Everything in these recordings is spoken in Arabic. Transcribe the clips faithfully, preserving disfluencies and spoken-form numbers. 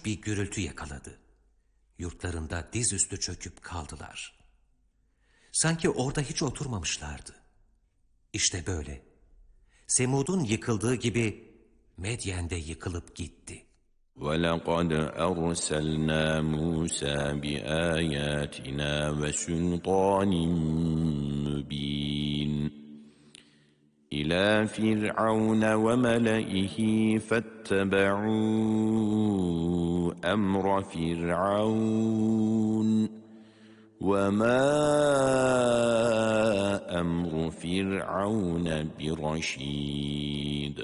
bir gürültü yakaladı. Yurtlarında dizüstü çöküp kaldılar. Sanki orada hiç oturmamışlardı. İşte böyle. Semud'un yıkıldığı gibi Medyen de yıkılıp gitti. وَلَقَدْ أَرْسَلْنَا مُوسَى بِآيَاتِنَا وَسُلْطَانٍ مُّبِينٍ إِلَى فِرْعَوْنَ وَمَلَئِهِ فَاتَّبَعُوا أَمْرَ فِرْعَوْنَ وَمَا أَمْرُ فِرْعَوْنَ بِرَشِيدٍ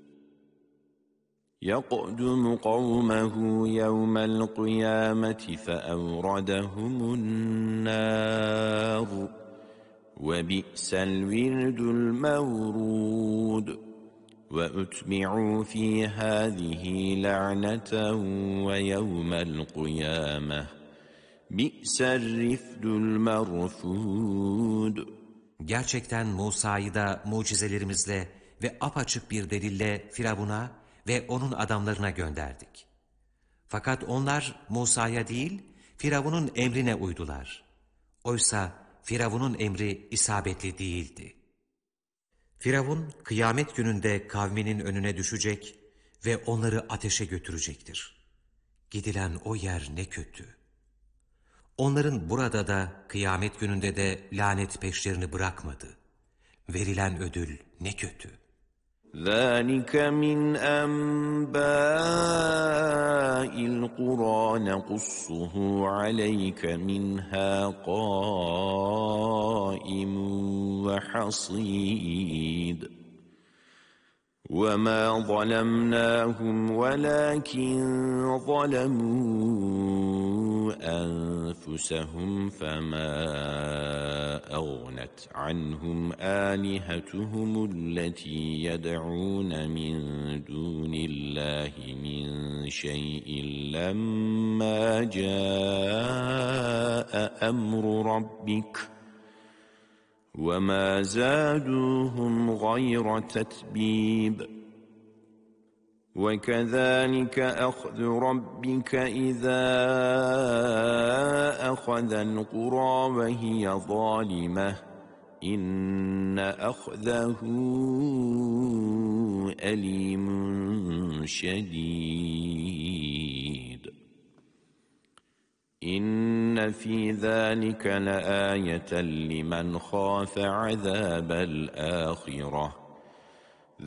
يَقْدُمُ قَوْمَهُ يَوْمَ الْقِيَامَةِ فَأَوْرَدَهُمُ النَّارَ وَبِئْسَ الْوِرْدُ الْمَوْرُودُ وَأُتْبِعُوا فِي هَذِهِ لَعْنَةً وَيَوْمَ الْقِيَامَةِ بِئْسَ الرِّفْدُ الْمَرْفُودُ Gerçekten Musa'yı da mucizelerimizle ve apaçık bir delille Firavun'a ve onun adamlarına gönderdik. Fakat onlar Musa'ya değil, Firavun'un emrine uydular. Oysa Firavun'un emri isabetli değildi. Firavun, kıyamet gününde kavminin önüne düşecek ve onları ateşe götürecektir. Gidilen o yer ne kötü. Onların burada da, kıyamet gününde de lanet peşlerini bırakmadı. Verilen ödül ne kötü. ذَٰلِكَ مِنْ أَنْبَاءِ الْقُرَىٰ نَقُصُّهُ عَلَيْكَ مِنْهَا قَائِمٌ وَحَصِيدٌ وَمَا ظَلَمْنَاهُمْ وَلَٰكِنْ ظَلَمُوا أَنفُسَهُمْ فَمَا أَغْنَتْ عَنْهُمْ آلِهَتُهُمُ الَّتِي يَدْعُونَ مِن دُونِ اللَّهِ مِن شَيْءٍ لَّمَّا جَاءَ أَمْرُ رَبِّكَ وَمَا زَادُوهُمْ غَيْرَ تَتْبِيبٍ وَكَذَٰلِكَ أَخْذُ رَبِّكَ إِذَا أَخَذَ الْقُرَىٰ وَهِيَ ظَالِمَةٌ إِنَّ أَخْذَهُ أَلِيمٌ شَدِيدٌ إِنَّ فِي ذَٰلِكَ لَآيَةً لِمَنْ خَافَ عَذَابَ الْآخِرَةِ